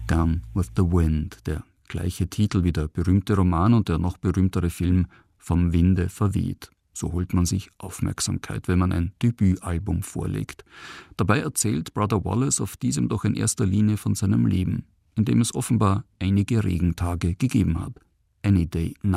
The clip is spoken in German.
Gone with the Wind, der gleiche Titel wie der berühmte Roman und der noch berühmtere Film Vom Winde verweht. So holt man sich Aufmerksamkeit, wenn man ein Debütalbum vorlegt. Dabei erzählt Brother Wallace auf diesem doch in erster Linie von seinem Leben, in dem es offenbar einige Regentage gegeben hat. Any Day Now.